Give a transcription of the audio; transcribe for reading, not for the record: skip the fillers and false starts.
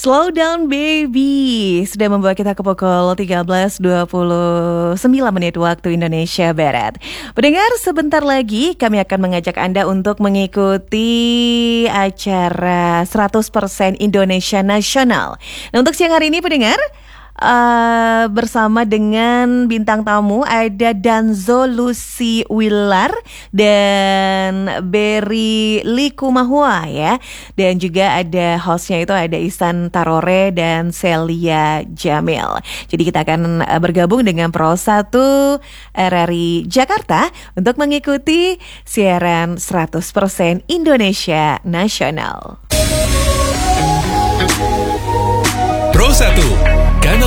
Slow Down Baby sudah membawa kita ke pukul 13.29 menit waktu Indonesia Barat. Pendengar, sebentar lagi kami akan mengajak Anda untuk mengikuti acara 100% Indonesia Nasional. Nah, untuk siang hari ini pendengar, bersama dengan bintang tamu ada Danzo Lucy Wilar dan Berry Likumahua ya. Dan juga ada hostnya itu ada Ihsan Tarore dan Celia Jamil. Jadi kita akan bergabung dengan Pro 1 RRI Jakarta untuk mengikuti siaran 100% Indonesia Nasional. Pro 1